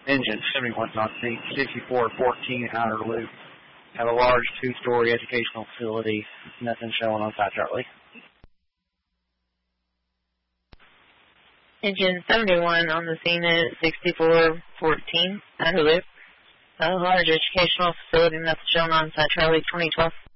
Engine 71 on scene, 6414 outer loop. Have a large two-story educational facility. Nothing showing on site, Charlie. Engine 71 on the scene at 6414 outer loop. A large educational facility. Nothing showing on site, Charlie 2012.